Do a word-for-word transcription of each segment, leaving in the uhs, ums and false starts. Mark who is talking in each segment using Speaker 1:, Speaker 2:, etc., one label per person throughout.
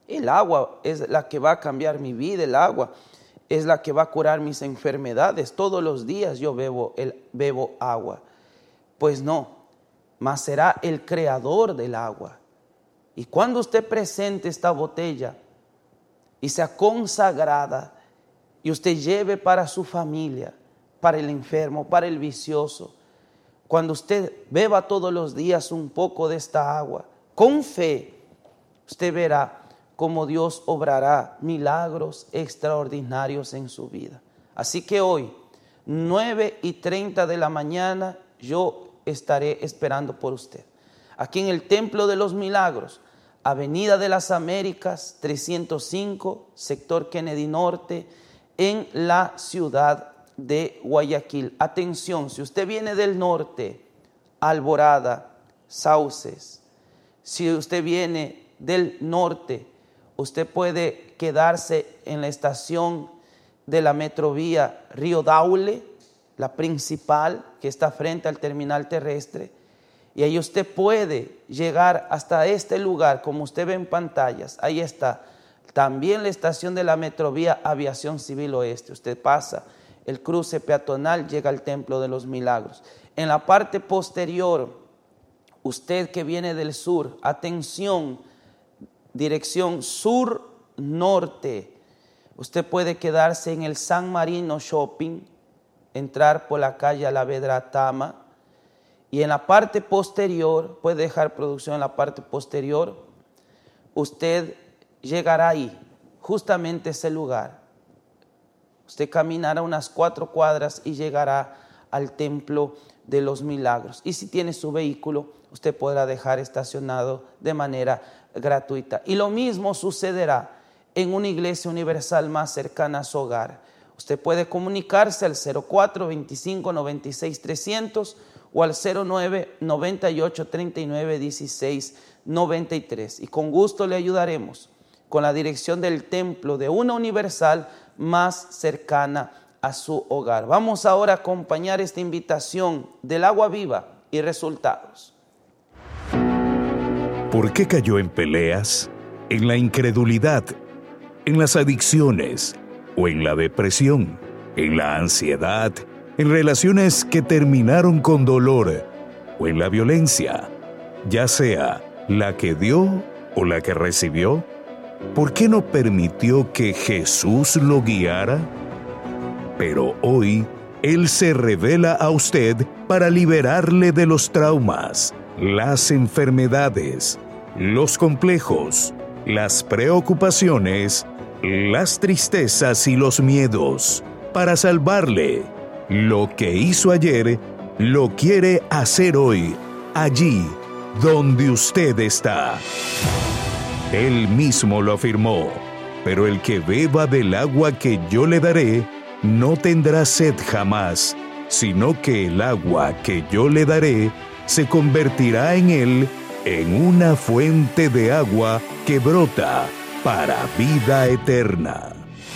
Speaker 1: El agua es la que va a cambiar mi vida, el agua es la que va a curar mis enfermedades. Todos los días yo bebo, el, bebo agua. Pues no, mas será el creador del agua. Y cuando usted presente esta botella y sea consagrada, y usted lleve para su familia, para el enfermo, para el vicioso, cuando usted beba todos los días un poco de esta agua, con fe, usted verá cómo Dios obrará milagros extraordinarios en su vida. Así que hoy, nueve y treinta de la mañana, yo estaré esperando por usted. Aquí en el Templo de los Milagros, Avenida de las Américas, trescientos cinco, sector Kennedy Norte, en la ciudad de Guayaquil. Atención, si usted viene del norte, Alborada, Sauces, si usted viene del norte, usted puede quedarse en la estación de la Metrovía Río Daule, la principal que está frente al terminal terrestre, y ahí usted puede llegar hasta este lugar, como usted ve en pantallas. Ahí está también la estación de la Metrovía Aviación Civil Oeste. Usted pasa el cruce peatonal, llega al Templo de los Milagros. En la parte posterior, usted que viene del sur, atención, dirección sur-norte, usted puede quedarse en el San Marino Shopping, entrar por la calle Alavedra Tama, y en la parte posterior, puede dejar producción en la parte posterior, usted llegará ahí, justamente ese lugar. Usted caminará unas cuatro cuadras y llegará al Templo de los Milagros. Y si tiene su vehículo, usted podrá dejar estacionado de manera gratuita. Y lo mismo sucederá en una iglesia universal más cercana a su hogar. Usted puede comunicarse al cero cuatro, veinticinco, noventa y seis, trescientos o al cero nueve, noventa y ocho, treinta y nueve, dieciséis, noventa y tres. Y con gusto le ayudaremos con la dirección del templo de una universal más cercana a su hogar. Vamos ahora a acompañar esta invitación del agua viva y resultados.
Speaker 2: ¿Por qué cayó en peleas, en la incredulidad, en las adicciones o en la depresión, en la ansiedad, en relaciones que terminaron con dolor o en la violencia, ya sea la que dio o la que recibió? ¿Por qué no permitió que Jesús lo guiara? Pero hoy, Él se revela a usted para liberarle de los traumas, las enfermedades, los complejos, las preocupaciones, las tristezas y los miedos, para salvarle. Lo que hizo ayer, lo quiere hacer hoy, allí donde usted está. Él mismo lo afirmó, pero el que beba del agua que yo le daré, no tendrá sed jamás, sino que el agua que yo le daré se convertirá en él en una fuente de agua que brota para vida eterna.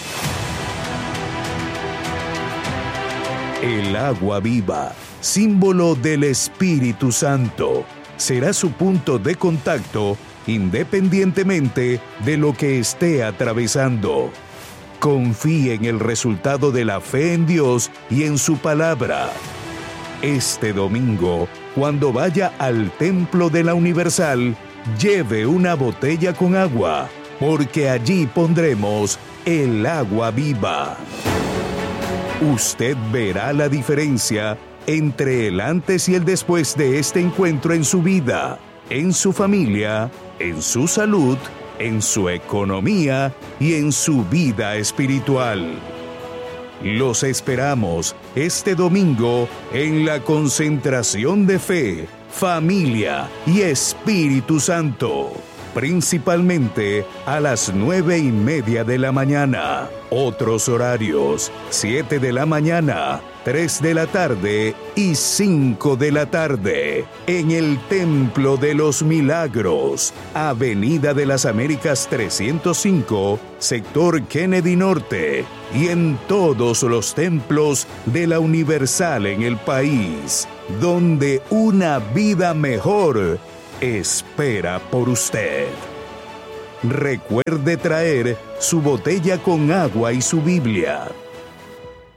Speaker 2: El agua viva, símbolo del Espíritu Santo, será su punto de contacto independientemente de lo que esté atravesando. Confíe en el resultado de la fe en Dios y en su palabra. Este domingo, cuando vaya al Templo de la Universal, lleve una botella con agua, porque allí pondremos el agua viva. Usted verá la diferencia entre el antes y el después de este encuentro en su vida, en su familia, en su salud, en su economía y en su vida espiritual. Los esperamos este domingo en la concentración de fe, familia y Espíritu Santo, principalmente a las nueve y media de la mañana. Otros horarios: siete de la mañana, tres de la tarde y cinco de la tarde, en el Templo de los Milagros, Avenida de las Américas trescientos cinco, sector Kennedy Norte, y en todos los templos de la Universal en el país, donde una vida mejor espera por usted. recuerde traer su botella con agua y su Biblia.